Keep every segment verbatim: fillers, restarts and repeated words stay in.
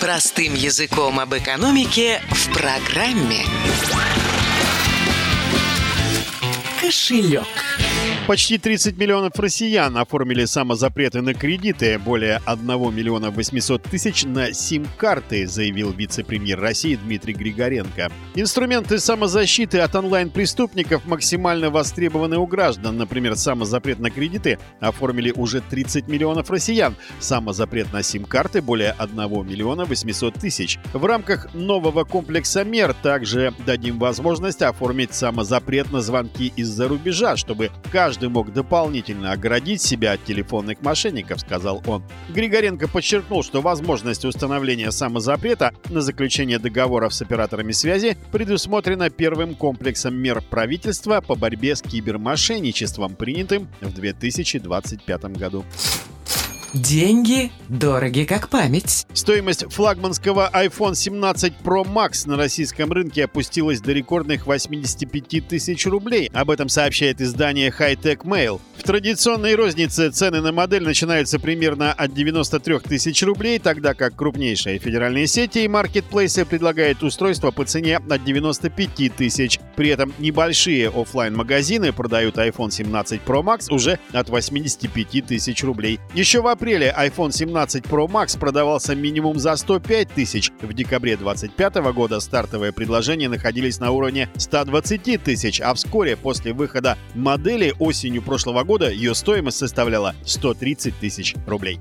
Простым языком об экономике в программе «Кошелек». Почти тридцать миллионов россиян оформили самозапреты на кредиты, более одного миллиона восьмисот тысяч на сим-карты, заявил вице-премьер России Дмитрий Григоренко. Инструменты самозащиты от онлайн-преступников максимально востребованы у граждан. Например, самозапрет на кредиты оформили уже тридцать миллионов россиян, самозапрет на сим-карты более одного миллиона восьмисот тысяч. В рамках нового комплекса мер также дадим возможность оформить самозапрет на звонки из-за рубежа, чтобы каждый Каждый мог дополнительно оградить себя от телефонных мошенников, сказал он. Григоренко подчеркнул, что возможность установления самозапрета на заключение договоров с операторами связи предусмотрена первым комплексом мер правительства по борьбе с кибермошенничеством, принятым в две тысячи двадцать пятом году. Деньги дороги как память. Стоимость флагманского айфон семнадцать Pro Max на российском рынке опустилась до рекордных восьмидесяти пяти тысяч рублей. Об этом сообщает издание High-Tech Mail. В традиционной рознице цены на модель начинаются примерно от девяноста трёх тысяч рублей, тогда как крупнейшие федеральные сети и маркетплейсы предлагают устройства по цене от девяноста пяти тысяч. При этом небольшие офлайн-магазины продают айфон семнадцать Pro Max уже от восьмидесяти пяти тысяч рублей. Еще в апреле В апреле айфон семнадцать Pro Max продавался минимум за сто пять тысяч. В декабре двадцать пятого года стартовые предложения находились на уровне ста двадцати тысяч, а вскоре после выхода модели осенью прошлого года ее стоимость составляла сто тридцать тысяч рублей.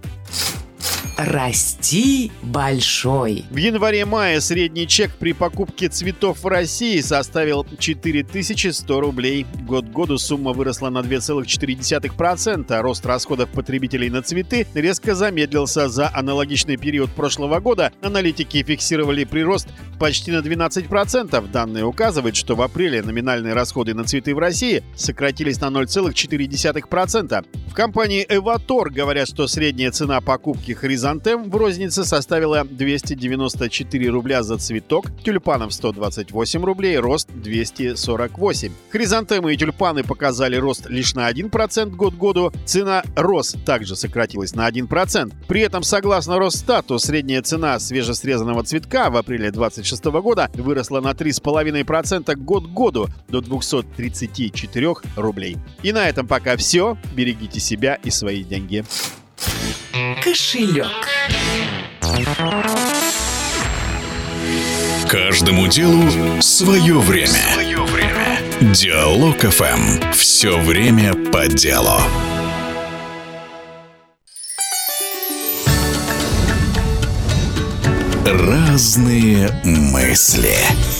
Расти большой. В январе-мае средний чек при покупке цветов в России составил четыре тысячи сто рублей. Год к году сумма выросла на два целых четыре десятых процента. Рост расходов потребителей на цветы резко замедлился. За аналогичный период прошлого года аналитики фиксировали прирост почти на двенадцать процентов. Данные указывают, что в апреле номинальные расходы на цветы в России сократились на ноль целых четыре десятых процента. В компании Эватор говорят, что средняя цена покупки хризантем в рознице составила двести девяносто четыре рубля за цветок, тюльпанов сто двадцать восемь рублей, рост двести сорок восемь. Хризантемы и тюльпаны показали рост лишь на один процент год к году. Цена роз также сократилась на один процент. При этом, согласно Росстату, средняя цена свежесрезанного цветка в апреле две тысячи двадцать шестого года выросла на три целых пять десятых процента год к году до двухсот тридцати четырёх рублей. И на этом пока все. Берегите себя и свои деньги. Кошелек. Каждому делу свое время. Свое время. Диалог эф эм. Все время по делу. Разные мысли.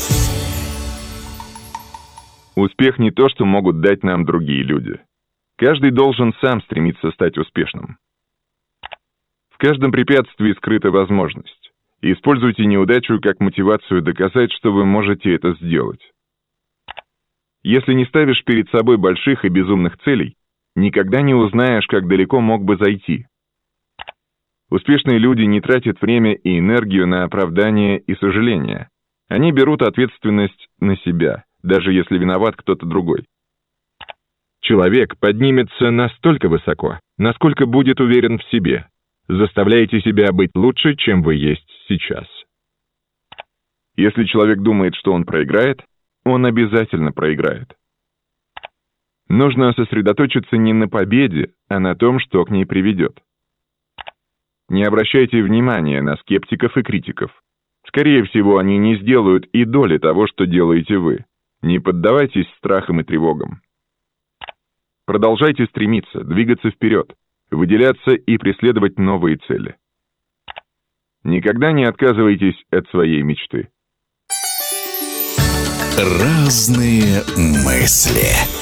Успех не то, что могут дать нам другие люди. Каждый должен сам стремиться стать успешным. В каждом препятствии скрыта возможность. Используйте неудачу как мотивацию доказать, что вы можете это сделать. Если не ставишь перед собой больших и безумных целей, никогда не узнаешь, как далеко мог бы зайти. Успешные люди не тратят время и энергию на оправдание и сожаление. Они берут ответственность на себя, даже если виноват кто-то другой. Человек поднимется настолько высоко, насколько будет уверен в себе. Заставляйте себя быть лучше, чем вы есть сейчас. Если человек думает, что он проиграет, он обязательно проиграет. Нужно сосредоточиться не на победе, а на том, что к ней приведет. Не обращайте внимания на скептиков и критиков. Скорее всего, они не сделают и доли того, что делаете вы. Не поддавайтесь страхам и тревогам. Продолжайте стремиться, двигаться вперед, выделяться и преследовать новые цели. Никогда не отказывайтесь от своей мечты. Разные мысли.